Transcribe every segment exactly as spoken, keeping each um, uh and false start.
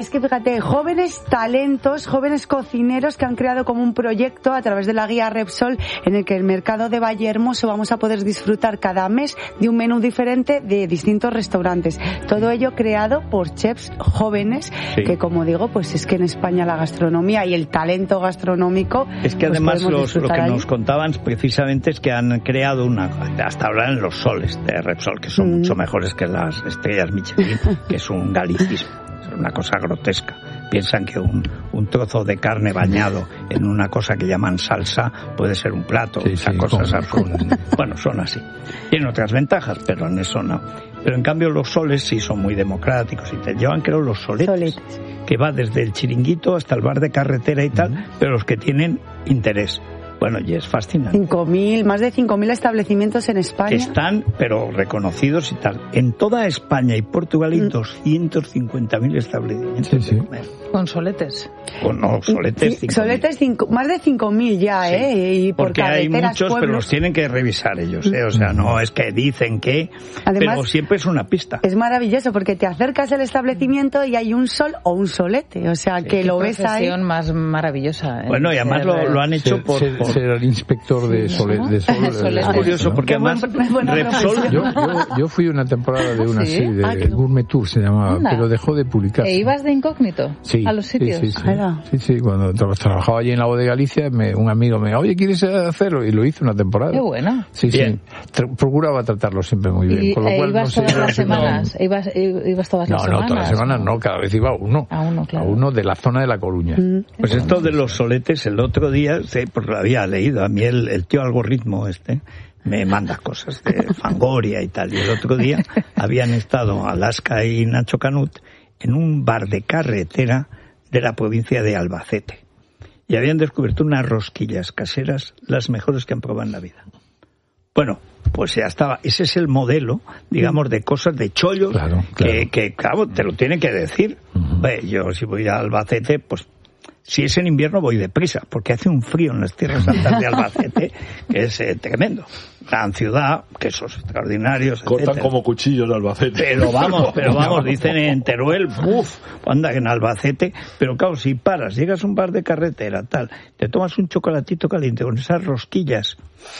Es que fíjate, jóvenes talentos, jóvenes cocineros que han creado como un proyecto a través de la guía Repsol en el que el mercado de Vallehermoso vamos a poder disfrutar cada mes de un menú diferente de distintos restaurantes. Todo ello creado por chefs jóvenes, sí. que como digo, pues es que en España la gastronomía y el talento gastronómico... Es que pues además los, lo que ahí. nos contaban precisamente es que han creado una... Hasta ahora en los soles de Repsol, que son mm. mucho mejores que las estrellas Michelin, que es un galicismo. Una cosa grotesca. Piensan que un, un trozo de carne bañado en una cosa que llaman salsa puede ser un plato. Sí, sí, cosas absurdas. Bueno, son así. Tienen otras ventajas, pero en eso no. Pero en cambio los soles sí son muy democráticos y te llevan, creo, los soletes, soletes. que va desde el chiringuito hasta el bar de carretera y tal, uh-huh. pero los que tienen interés. Bueno, y es fascinante. cinco mil, más de cinco mil establecimientos en España. Están, pero reconocidos y tal. En toda España y Portugal hay mm. doscientos cincuenta mil establecimientos sí, sí. de comer. Con soletes. Con no, soletes. Sí, soletes cinco, más de cinco mil ya, sí. ¿eh? Y por Porque hay muchos, pueblos. Pero los tienen que revisar ellos, ¿eh? O sea, no es que dicen que... Además, pero siempre es una pista. Es maravilloso porque te acercas al establecimiento y hay un sol o un solete. O sea, sí, que lo ves ahí. Qué más maravillosa. Bueno, y además lo, lo han hecho ser, por... Ser, por... ser el inspector de Solet. De Sol, es curioso, ¿no? Porque además Repsol... Yo, yo, yo fui una temporada de una ¿Sí? serie de ah, Gourmet Tour, se llamaba, Anda. pero dejó de publicarse. ¿E ibas de incógnito sí, a los sitios? Sí, sí, sí. Sí, sí, cuando trabajaba allí en la Bodega Galicia, me, un amigo me dijo, oye, ¿quieres hacerlo? Y lo hice una temporada. Qué bueno. Sí, bien. sí. Tra- procuraba tratarlo siempre muy bien. ¿Y con lo cual, ibas no todas sé, las semanas? No, ¿Ibas, ibas todas las no, semanas? No, todas las semanas no, cada vez iba uno. A uno, claro. A uno de la zona de La Coruña. Mm. Pues esto de los soletes, el otro día, sí, pues lo había leído, a mí el, el tío algoritmo este me manda cosas de Fangoria y tal, y el otro día habían estado Alaska y Nacho Canut en un bar de carretera de la provincia de Albacete y habían descubierto unas rosquillas caseras las mejores que han probado en la vida. Bueno, pues ya estaba. Ese es el modelo, digamos, de cosas de chollos claro, claro. Que, que, claro, te lo tienen que decir. Uh-huh. Ve, yo si voy a Albacete, pues si es en invierno voy deprisa, porque hace un frío en las tierras altas de Albacete que es eh, tremendo. Gran ciudad, quesos extraordinarios, cortan etcétera. Como cuchillos en Albacete. Pero vamos, pero vamos, dicen en Teruel, uff, anda en Albacete, pero claro, si paras, llegas a un bar de carretera, tal, te tomas un chocolatito caliente con esas rosquillas.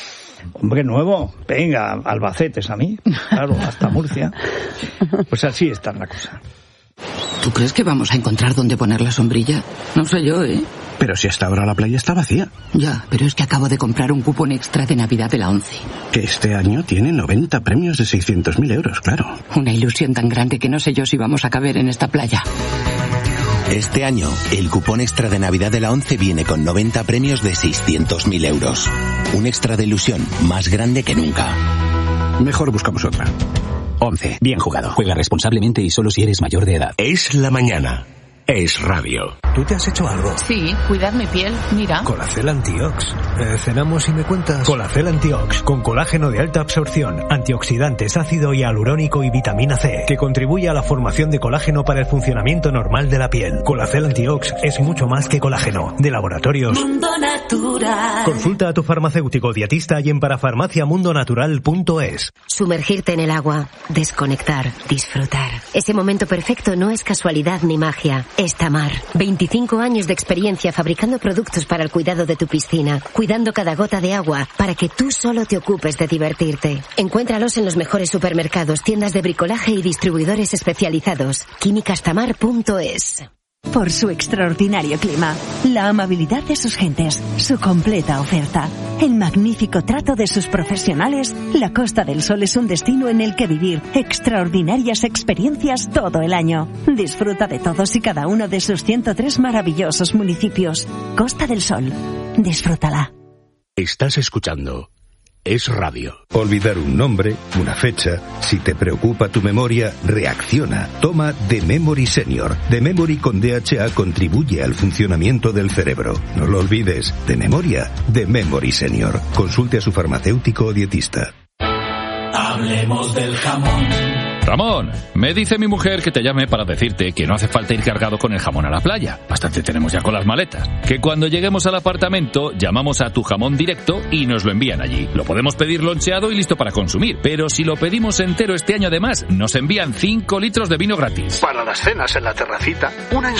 Hombre nuevo, venga, Albacetes a mí, claro, hasta Murcia. Pues así está la cosa. ¿Tú crees que vamos a encontrar dónde poner la sombrilla? No sé yo, ¿eh? Pero si hasta ahora la playa está vacía. Ya, pero es que acabo de comprar un cupón extra de Navidad de la ONCE. Que este año tiene noventa premios de seiscientos mil euros, claro. Una ilusión tan grande que no sé yo si vamos a caber en esta playa. Este año, el cupón extra de Navidad de la ONCE viene con noventa premios de seiscientos mil euros. Un extra de ilusión más grande que nunca. Mejor buscamos otra. ONCE. Bien jugado. Juega responsablemente y solo si eres mayor de edad. Es la mañana. Es radio. ¿Tú te has hecho algo? Sí, cuidar mi piel, mira. Colacel Antiox. Eh, cenamos y me cuentas. Colacel Antiox, con colágeno de alta absorción, antioxidantes, ácido hialurónico y vitamina C, que contribuye a la formación de colágeno para el funcionamiento normal de la piel. Colacel Antiox es mucho más que colágeno. De Laboratorios Mundo Natural. Consulta a tu farmacéutico dietista y en parafarmacia mundo natural punto es. Sumergirte en el agua, desconectar, disfrutar. Ese momento perfecto no es casualidad ni magia. Es Tamar. veinticinco años de experiencia fabricando productos para el cuidado de tu piscina, cuidando cada gota de agua para que tú solo te ocupes de divertirte. Encuéntralos en los mejores supermercados, tiendas de bricolaje y distribuidores especializados. químicas tamar punto es. Por su extraordinario clima, la amabilidad de sus gentes, su completa oferta, el magnífico trato de sus profesionales, la Costa del Sol es un destino en el que vivir extraordinarias experiencias todo el año. Disfruta de todos y cada uno de sus ciento tres maravillosos municipios. Costa del Sol, disfrútala. Estás escuchando Es Radio. Olvidar un nombre, una fecha. Si te preocupa tu memoria, reacciona. Toma The Memory Senior. The Memory con D H A contribuye al funcionamiento del cerebro. No lo olvides. De memoria, The Memory Senior. Consulte a su farmacéutico o dietista. Hablemos del jamón. Ramón, me dice mi mujer que te llame para decirte que no hace falta ir cargado con el jamón a la playa. Bastante tenemos ya con las maletas. Que cuando lleguemos al apartamento, llamamos a Tu Jamón Directo y nos lo envían allí. Lo podemos pedir loncheado y listo para consumir. Pero si lo pedimos entero este año además, nos envían cinco litros de vino gratis. Para las cenas en la terracita, una